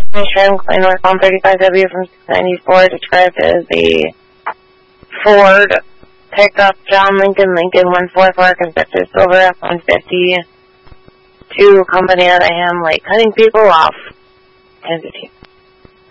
Trim Clay North 135W from 694, described as a Ford pickup John Lincoln 144, constructed silver F-150 to company out of him, like cutting people off. 10-15.